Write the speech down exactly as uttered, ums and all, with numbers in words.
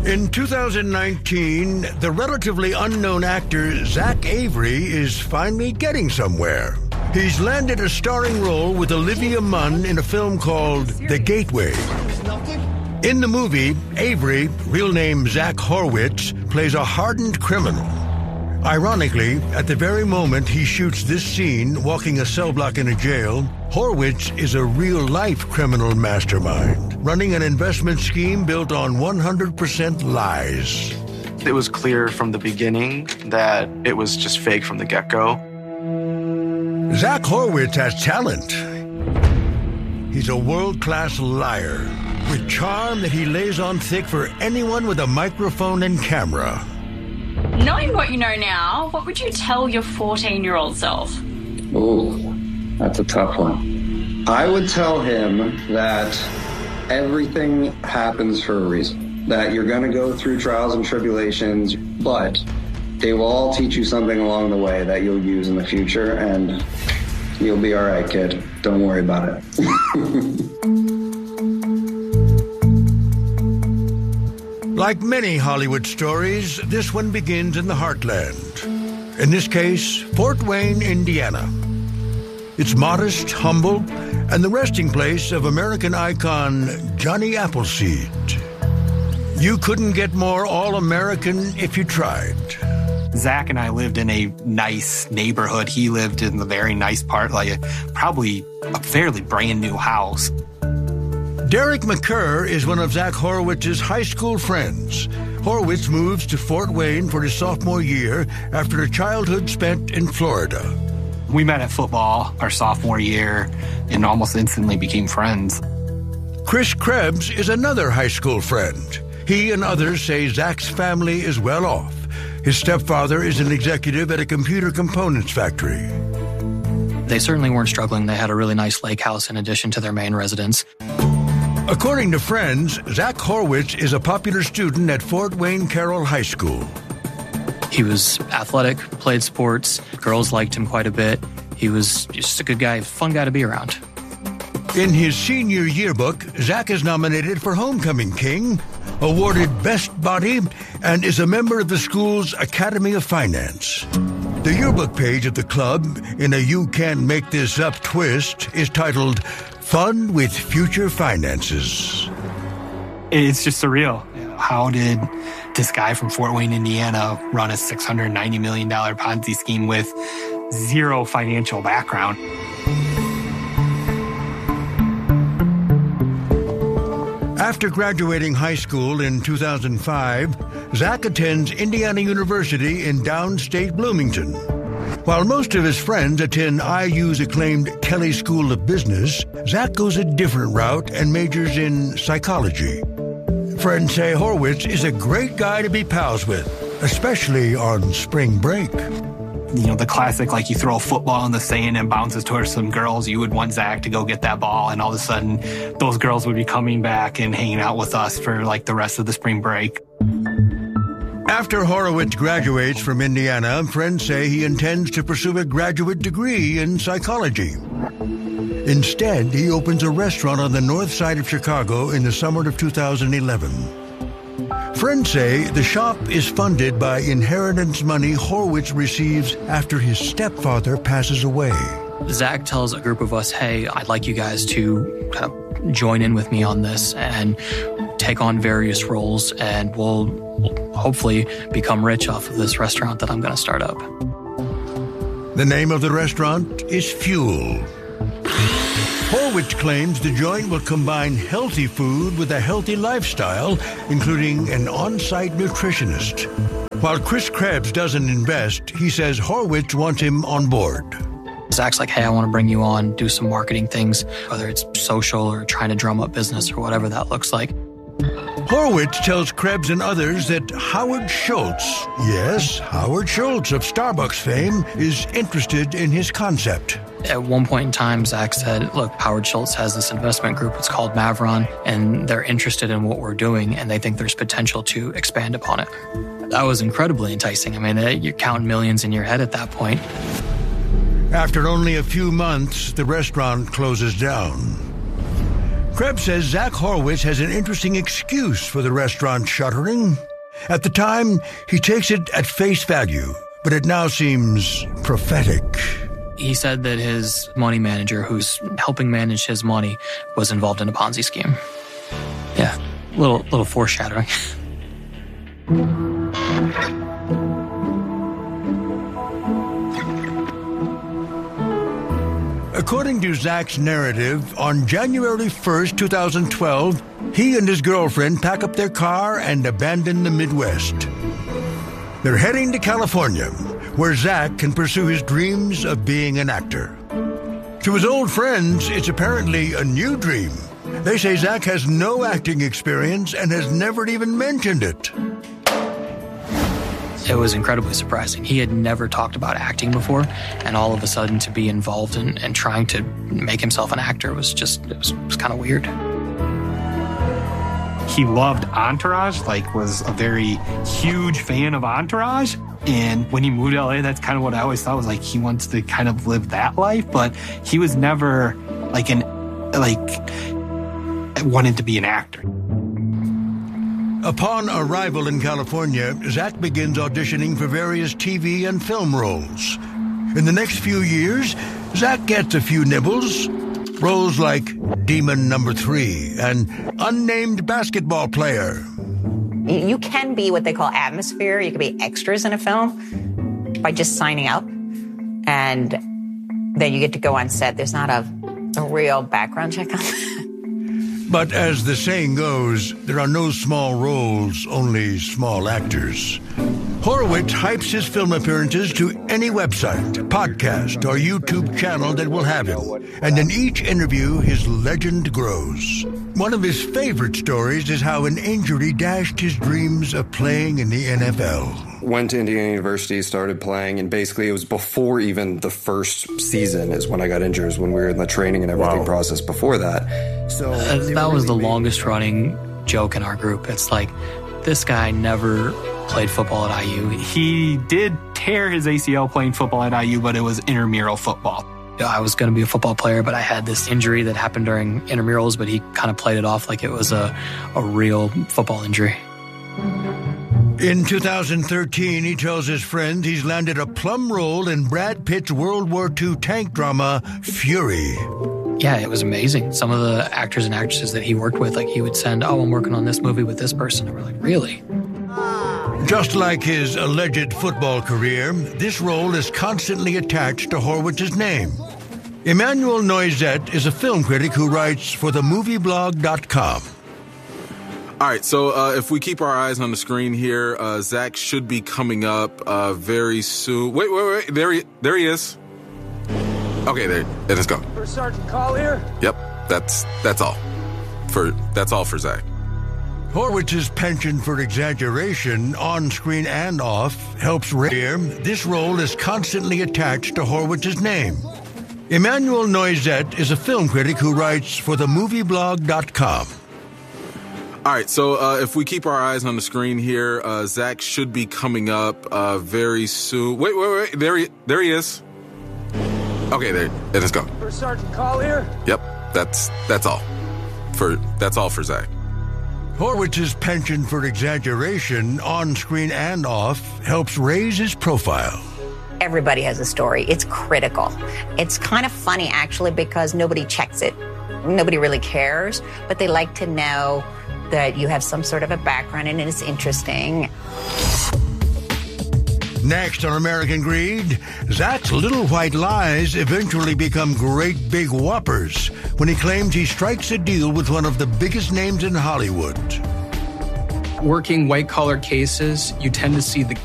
In two thousand nineteen, the relatively unknown actor Zach Avery is finally getting somewhere. He's landed a starring role with Olivia Munn in a film called The Gateway. In the movie, Avery, real name Zach Horwitz, plays a hardened criminal. Ironically, at the very moment he shoots this scene walking a cell block in a jail, Horwitz is a real-life criminal mastermind, running an investment scheme built on one hundred percent lies. It was clear from the beginning that it was just fake from the get-go. Zach Horwitz has talent. He's a world-class liar, with charm that he lays on thick for anyone with a microphone and camera. Knowing what you know now, what would you tell your fourteen-year-old self? Ooh, that's a tough one. I would tell him that everything happens for a reason, that you're going to go through trials and tribulations, but they will all teach you something along the way that you'll use in the future, and you'll be all right, kid. Don't worry about it. Like many Hollywood stories, this one begins in the heartland. In this case, Fort Wayne, Indiana. It's modest, humble, and the resting place of American icon Johnny Appleseed. You couldn't get more all-American if you tried. Zach and I lived in a nice neighborhood. He lived in the very nice part, like probably a fairly brand new house. Derek McCurr is one of Zach Horwitz's high school friends. Horwitz moves to Fort Wayne for his sophomore year after a childhood spent in Florida. We met at football our sophomore year and almost instantly became friends. Chris Krebs is another high school friend. He and others say Zach's family is well off. His stepfather is an executive at a computer components factory. They certainly weren't struggling. They had a really nice lake house in addition to their main residence. According to friends, Zach Horwitz is a popular student at Fort Wayne Carroll High School. He was athletic, played sports. Girls liked him quite a bit. He was just a good guy, fun guy to be around. In his senior yearbook, Zach is nominated for Homecoming King, awarded Best Body, and is a member of the school's Academy of Finance. The yearbook page of the club, in a you can't make this up twist, is titled Fun with Future Finances. It's just surreal. How did this guy from Fort Wayne, Indiana, run a six hundred ninety million dollars Ponzi scheme with zero financial background? After graduating high school in two thousand five, Zach attends Indiana University in downstate Bloomington. While most of his friends attend I U's acclaimed Kelley School of Business, Zach goes a different route and majors in psychology. Friends say Horwitz is a great guy to be pals with, especially on spring break. You know, the classic, like you throw a football in the sand and bounces towards some girls. You would want Zach to go get that ball, and all of a sudden, those girls would be coming back and hanging out with us for like the rest of the spring break. After Horowitz graduates from Indiana, friends say he intends to pursue a graduate degree in psychology. Instead, he opens a restaurant on the north side of Chicago in the summer of two thousand eleven. Friends say the shop is funded by inheritance money Horwitz receives after his stepfather passes away. Zach tells a group of us, hey, I'd like you guys to kind of join in with me on this and take on various roles, and we'll, we'll hopefully become rich off of this restaurant that I'm going to start up. The name of the restaurant is Fuel. Horwitz claims the joint will combine healthy food with a healthy lifestyle, including an on-site nutritionist. While Chris Krebs doesn't invest, he says Horwitz wants him on board. Zach's like, hey, I want to bring you on, do some marketing things, whether it's social or trying to drum up business or whatever that looks like. Horwitz tells Krebs and others that Howard Schultz, yes, Howard Schultz of Starbucks fame, is interested in his concept. At one point in time, Zach said, look, Howard Schultz has this investment group. It's called Mavron, and they're interested in what we're doing, and they think there's potential to expand upon it. That was incredibly enticing. I mean, you're counting millions in your head at that point. After only a few months, the restaurant closes down. Krebs says Zach Horowitz has an interesting excuse for the restaurant shuttering. At the time, he takes it at face value, but it now seems prophetic. He said that his money manager, who's helping manage his money, was involved in a Ponzi scheme. Yeah, little little foreshadowing. According to Zach's narrative, on January first, twenty twelve, he and his girlfriend pack up their car and abandon the Midwest. They're heading to California, where Zach can pursue his dreams of being an actor. To his old friends, it's apparently a new dream. They say Zach has no acting experience and has never even mentioned it. It was incredibly surprising. He had never talked about acting before, and all of a sudden to be involved in and trying to make himself an actor was just, it was, it was kind of weird. He loved Entourage, like was a very huge fan of Entourage. And when he moved to L A, that's kind of what I always thought was like he wants to kind of live that life, but he was never like an, like, wanted to be an actor. Upon arrival in California, Zach begins auditioning for various T V and film roles. In the next few years, Zach gets a few nibbles. Roles like Demon Number Three and Unnamed Basketball Player. You can be what they call atmosphere. You can be extras in a film by just signing up. And then you get to go on set. There's not a, a real background check on that. But as the saying goes, there are no small roles, only small actors. Horowitz hypes his film appearances to any website, podcast, or YouTube channel that will have him. And in each interview, his legend grows. One of his favorite stories is how an injury dashed his dreams of playing in the N F L. Went to Indiana University, started playing, and basically it was before even the first season is when I got injured, is when we were in the training and everything wow. process before that. So uh, that was the longest running joke in our group. It's like, this guy never played football at I U. He did tear his A C L playing football at I U, but it was intramural football. I was going to be a football player, but I had this injury that happened during intramurals, but he kind of played it off like it was a, a real football injury. In two thousand thirteen, he tells his friend he's landed a plum role in Brad Pitt's World War Two tank drama, Fury. Yeah, it was amazing. Some of the actors and actresses that he worked with, like he would send, oh, I'm working on this movie with this person. And we're like, really? Just like his alleged football career, this role is constantly attached to Horowitz's name. Emmanuel Noisette is a film critic who writes for the movie blog dot com. All right, so uh, if we keep our eyes on the screen here, uh, Zach should be coming up uh, very soon. Wait, wait, wait. There he, there he is. Okay, there. Let's go. First Sergeant Call here. Yep, that's that's all. For that's all for Zach. Horowitz's penchant for exaggeration, on screen and off, helps rare. This role is constantly attached to Horowitz's name. Emmanuel Noisette is a film critic who writes for the movie blog dot com. All right, so uh, if we keep our eyes on the screen here, uh, Zach should be coming up uh, very soon. Wait, wait, wait. There he, there he is. Okay, there. Let's go. First Sergeant Call here. Yep, that's that's all. For that's all for Zach. Horowitz's penchant for exaggeration, on screen and off, helps raise his profile. Everybody has a story. It's critical. It's kind of funny, actually, because nobody checks it. Nobody really cares, but they like to know that you have some sort of a background and it's interesting. Next on American Greed, Zach's little white lies eventually become great big whoppers when he claims he strikes a deal with one of the biggest names in Hollywood. Working white-collar cases, you tend to see the